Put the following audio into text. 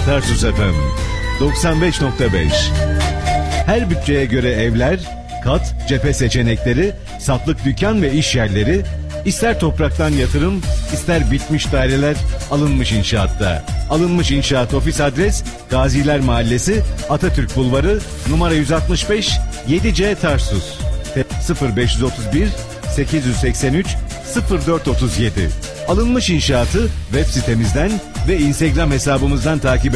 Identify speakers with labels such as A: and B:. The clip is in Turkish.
A: Tarsus FM 95.5. Her bütçeye göre evler, kat, cephe seçenekleri, satlık dükkan ve iş yerleri, ister topraktan yatırım, ister bitmiş daireler Alınmış İnşaat'ta. Alınmış İnşaat ofis adres Gaziler Mahallesi, Atatürk Bulvarı, numara 165, 7C Tarsus. 0531 883 0437. Alınmış İnşaat'ı web sitemizden ve Instagram hesabımızdan takip